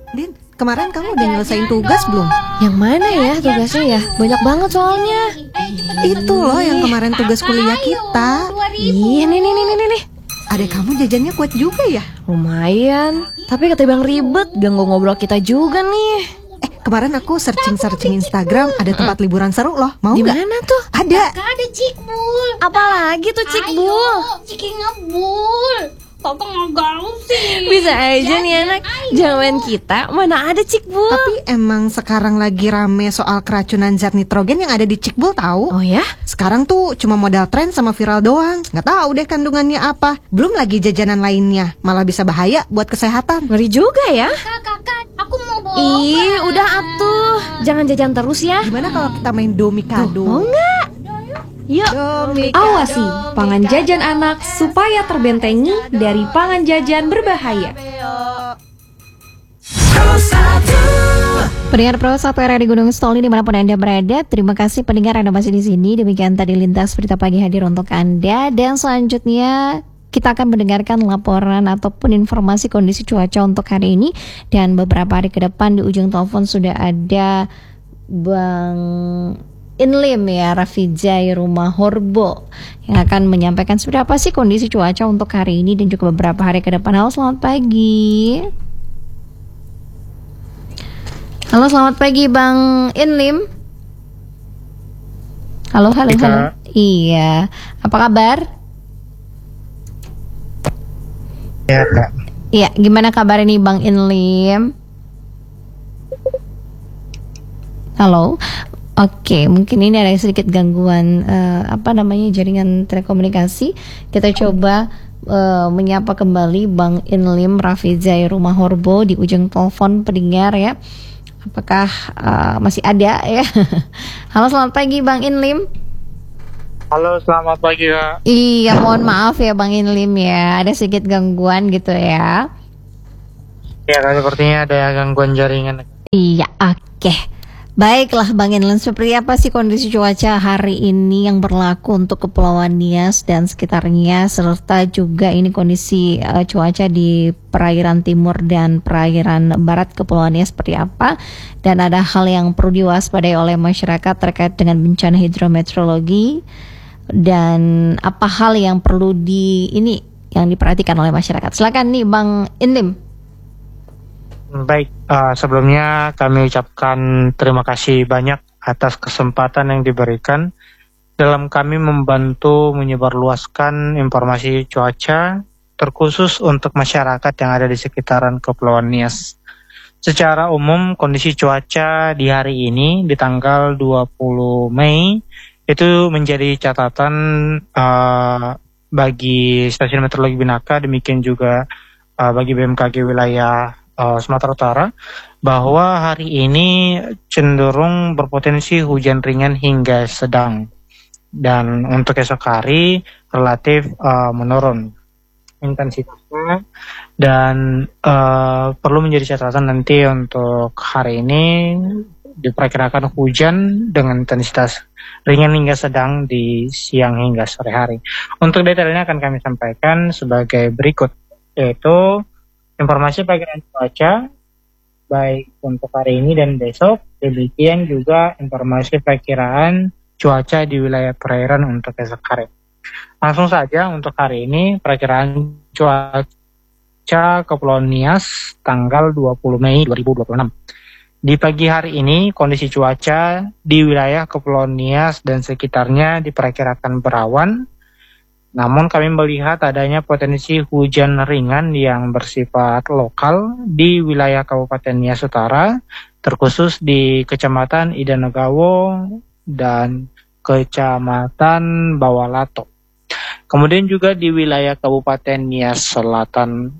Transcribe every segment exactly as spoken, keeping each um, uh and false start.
Din, kemarin kamu udah nyelesain tugas belum? Yang mana ya tugasnya ya? Banyak banget soalnya. Itu loh yang kemarin tugas kuliah kita. Iya nih nih nih nih nih. Adek kamu jajannya kuat juga ya? Lumayan. Tapi ketimbang ribet, ganggu ngobrol kita juga nih. Eh, kemarin aku searching-searching Instagram, ada tempat liburan seru loh. Mau Di nggak? mana tuh? Ada. Ada Cikbul. Apalagi tuh Cikbul? Ayo, Ciki ngebul. Papa nggak gaul sih. Bisa aja nih anak. Zaman kita mana ada Cikbul. Tapi emang sekarang lagi rame soal keracunan zat nitrogen yang ada di Cikbul tahu? Oh ya? Sekarang tuh cuma modal tren sama viral doang. Nggak tahu deh kandungannya apa. Belum lagi jajanan lainnya. Malah bisa bahaya buat kesehatan. Ngeri juga ya. Kakak, kakak, aku mau bawa. Ih, udah atuh. Jangan jajan terus ya. Gimana kalau kita main domikado? Mau nggak? Yuk. Awasi pangan jajan anak supaya terbentengi dari pangan jajan berbahaya. Pendengar Pro satu R R di Gunung Stoli dimanapun Anda berada, terima kasih pendengar Anda masih di sini. Demikian tadi lintas berita pagi hadir untuk Anda, dan selanjutnya kita akan mendengarkan laporan ataupun informasi kondisi cuaca untuk hari ini, dan beberapa hari ke depan di ujung telepon sudah ada Bang Inlim ya, Rafijay Rumah Horbo, yang akan menyampaikan seperti apa sih kondisi cuaca untuk hari ini dan juga beberapa hari ke depan. Halo, selamat pagi. Halo, selamat pagi Bang Inlim. Halo, halo, Ika. halo. Iya, apa kabar? Ya, Kak. Iya, gimana kabar ini Bang Inlim? Halo. Oke, mungkin ini ada sedikit gangguan uh, apa namanya jaringan telekomunikasi. Kita coba uh, menyapa kembali Bang Inlim Rafijay Rumah Horbo di ujung telepon pendengar ya. Apakah uh, masih ada ya? Halo, selamat pagi Bang Inlim. Halo, selamat pagi, Kak. Iya, mohon maaf ya Bang Inlim ya, ada sedikit gangguan gitu ya. Ya, Kak, sepertinya ada gangguan jaringan. Iya, oke. Baiklah Bang Inlim, seperti apa sih kondisi cuaca hari ini yang berlaku untuk Kepulauan Nias dan sekitarnya, serta juga ini kondisi uh, cuaca di perairan timur dan perairan barat Kepulauan Nias seperti apa, dan ada hal yang perlu diwaspadai oleh masyarakat terkait dengan bencana hidrometeorologi, dan apa hal yang perlu di ini yang diperhatikan oleh masyarakat. Silakan nih Bang Inlim. Baik, uh, sebelumnya kami ucapkan terima kasih banyak atas kesempatan yang diberikan dalam kami membantu menyebarluaskan informasi cuaca, terkhusus untuk masyarakat yang ada di sekitaran Kepulauan Nias. Secara umum, kondisi cuaca di hari ini, di tanggal dua puluh Mei, itu menjadi catatan uh, bagi Stasiun Meteorologi Binaka, demikian juga uh, bagi B M K G wilayah Uh, Sumatera Utara, bahwa hari ini cenderung berpotensi hujan ringan hingga sedang, dan untuk esok hari relatif uh, menurun intensitasnya, dan uh, perlu menjadi catatan nanti untuk hari ini diperkirakan hujan dengan intensitas ringan hingga sedang di siang hingga sore hari. Untuk detailnya akan kami sampaikan sebagai berikut, yaitu informasi perkiraan cuaca baik untuk hari ini dan besok, demikian juga informasi perkiraan cuaca di wilayah perairan untuk esok hari. Langsung saja untuk hari ini perkiraan cuaca Kepulauan Nias tanggal dua puluh Mei dua ribu dua puluh enam. Di pagi hari ini kondisi cuaca di wilayah Kepulauan Nias dan sekitarnya diperkirakan berawan. Namun kami melihat adanya potensi hujan ringan yang bersifat lokal di wilayah Kabupaten Nias Utara, terkhusus di Kecamatan Idanegawo dan Kecamatan Bawalato. Kemudian juga di wilayah Kabupaten Nias Selatan,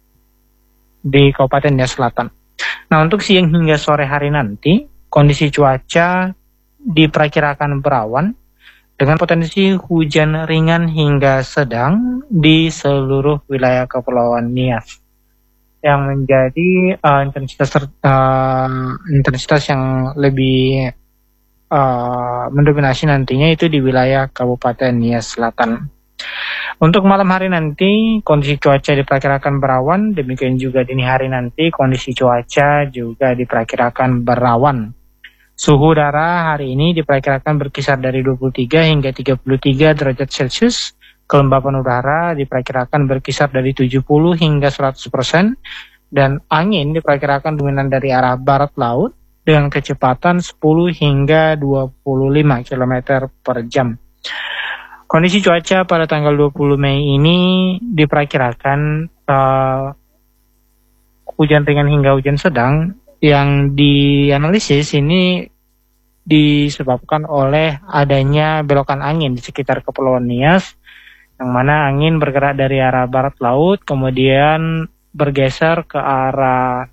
di Kabupaten Nias Selatan. Nah, untuk siang hingga sore hari nanti, kondisi cuaca diperkirakan berawan dengan potensi hujan ringan hingga sedang di seluruh wilayah Kepulauan Nias, yang menjadi uh, intensitas uh, intensitas yang lebih uh, mendominasi nantinya itu di wilayah Kabupaten Nias Selatan. Untuk malam hari nanti kondisi cuaca diperkirakan berawan, demikian juga dini hari nanti kondisi cuaca juga diperkirakan berawan. Suhu udara hari ini diperkirakan berkisar dari dua puluh tiga hingga tiga puluh tiga derajat Celcius. Kelembapan udara diperkirakan berkisar dari tujuh puluh hingga seratus persen. Dan angin diperkirakan dominan dari arah barat laut dengan kecepatan sepuluh hingga dua puluh lima kilometer per jam. Kondisi cuaca pada tanggal dua puluh Mei ini diperkirakan uh, hujan ringan hingga hujan sedang. Yang dianalisis ini disebabkan oleh adanya belokan angin di sekitar Kepulauan Nias, yang mana angin bergerak dari arah barat laut, kemudian bergeser ke arah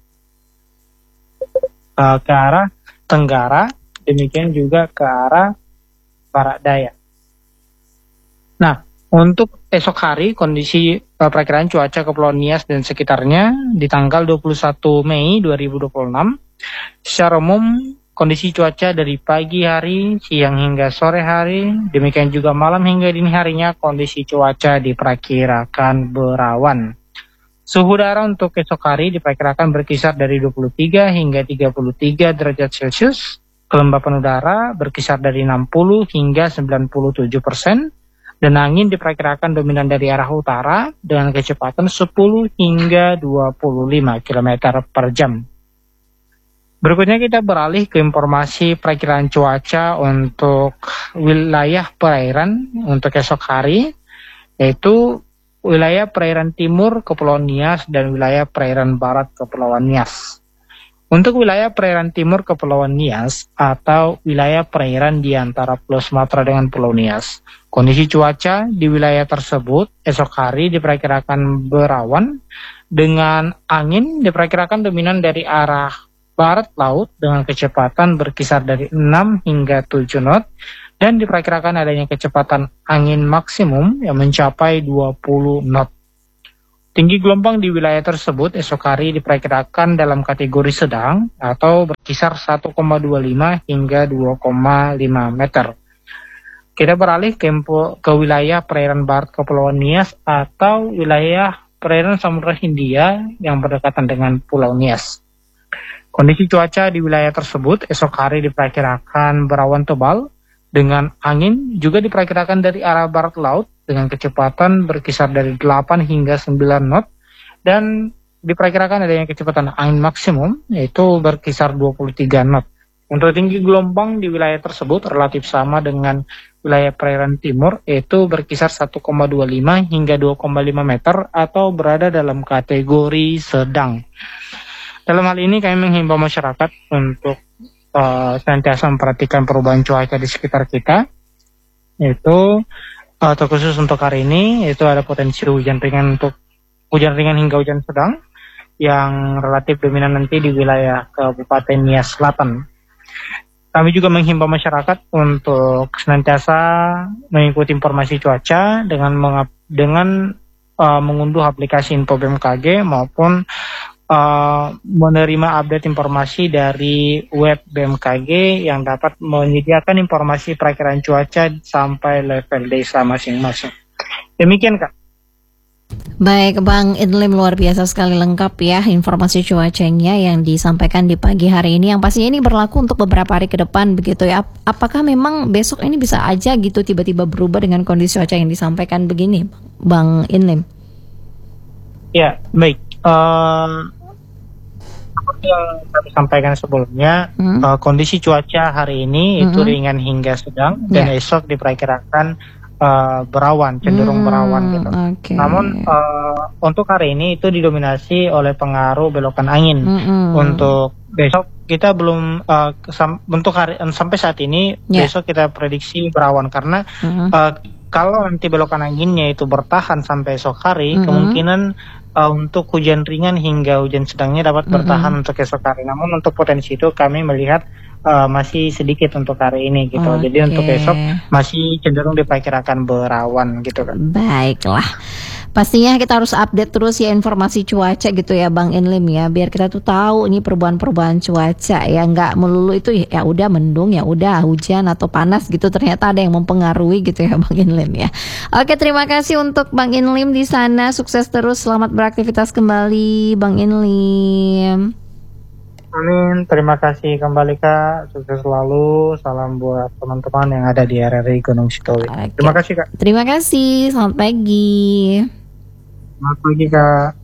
uh, ke arah tenggara, demikian juga ke arah barat daya. Nah, untuk esok hari kondisi uh, perakiraan cuaca Kepulauan Nias dan sekitarnya di tanggal dua puluh satu Mei dua ribu dua puluh enam, secara umum kondisi cuaca dari pagi hari, siang hingga sore hari, demikian juga malam hingga dini harinya kondisi cuaca diperkirakan berawan. Suhu udara untuk esok hari diperkirakan berkisar dari dua puluh tiga hingga tiga puluh tiga derajat Celcius. Kelembapan udara berkisar dari enam puluh hingga sembilan puluh tujuh persen. Dan angin diperkirakan dominan dari arah utara dengan kecepatan sepuluh hingga dua puluh lima kilometer per jam. Berikutnya kita beralih ke informasi perakiraan cuaca untuk wilayah perairan untuk esok hari, yaitu wilayah perairan timur Kepulauan Nias dan wilayah perairan barat Kepulauan Nias. Untuk wilayah perairan timur Kepulauan Nias atau wilayah perairan di antara Pulau Sumatera dengan Pulau Nias, kondisi cuaca di wilayah tersebut esok hari diperkirakan berawan dengan angin diperkirakan dominan dari arah barat laut dengan kecepatan berkisar dari enam hingga tujuh knot. Dan diperkirakan adanya kecepatan angin maksimum yang mencapai dua puluh knot. Tinggi gelombang di wilayah tersebut esok hari diperkirakan dalam kategori sedang atau berkisar satu koma dua lima hingga dua koma lima meter. Kita beralih ke, ke wilayah perairan barat Kepulauan Nias atau wilayah perairan Samudra Hindia yang berdekatan dengan Pulau Nias. Kondisi cuaca di wilayah tersebut esok hari diperkirakan berawan tebal, dengan angin juga diperkirakan dari arah barat laut dengan kecepatan berkisar dari delapan hingga sembilan knot dan diperkirakan adanya kecepatan angin maksimum yaitu berkisar dua puluh tiga knot. Untuk tinggi gelombang di wilayah tersebut relatif sama dengan wilayah perairan timur yaitu berkisar satu koma dua lima hingga dua koma lima meter atau berada dalam kategori sedang. Dalam hal ini kami menghimbau masyarakat untuk Uh, senantiasa memperhatikan perubahan cuaca di sekitar kita, yaitu uh, terkhusus untuk hari ini yaitu ada potensi hujan ringan untuk hujan ringan hingga hujan sedang yang relatif dominan nanti di wilayah Kabupaten Nias Selatan. Kami juga menghimbau masyarakat untuk senantiasa mengikuti informasi cuaca dengan mengap- dengan uh, mengunduh aplikasi Info B M K G maupun Uh, menerima update informasi dari web B M K G yang dapat menyediakan informasi perakiraan cuaca sampai level desa masing-masing. Demikian Kak. Baik Bang Inlim, luar biasa sekali lengkap ya informasi cuacanya yang disampaikan di pagi hari ini, yang pastinya ini berlaku untuk beberapa hari ke depan begitu ya. Apakah memang besok ini bisa aja gitu tiba-tiba berubah dengan kondisi cuaca yang disampaikan begini Bang Inlim? Ya baik. Uh... yang kami sampaikan sebelumnya, hmm. uh, kondisi cuaca hari ini itu hmm. ringan hingga sedang dan yeah. esok diperkirakan uh, berawan, cenderung hmm, berawan gitu. Okay. Namun uh, untuk hari ini itu didominasi oleh pengaruh belokan angin. Hmm. Untuk besok kita belum uh, sam- untuk hari sampai saat ini yeah. besok kita prediksi berawan karena hmm. uh, kalau nanti belokan anginnya itu bertahan sampai esok hari, hmm. kemungkinan Uh, untuk hujan ringan hingga hujan sedangnya dapat bertahan mm-hmm. untuk esok hari. Namun untuk potensi itu kami melihat uh, masih sedikit untuk hari ini gitu. Okay. Jadi untuk esok masih cenderung diperkirakan berawan gitu kan. Baiklah. Pastinya kita harus update terus ya informasi cuaca gitu ya Bang Inlim ya, biar kita tuh tahu ini perubahan-perubahan cuaca ya, nggak melulu itu ya udah mendung ya udah hujan atau panas gitu, ternyata ada yang mempengaruhi gitu ya Bang Inlim ya. Oke, terima kasih untuk Bang Inlim di sana, sukses terus, selamat beraktivitas kembali Bang Inlim. Amin, terima kasih kembali Kak, sukses selalu, salam buat teman-teman yang ada di R R I Gunung Sitowi. Oke. Terima kasih Kak. Terima kasih, selamat pagi. Selamat pagi Kak.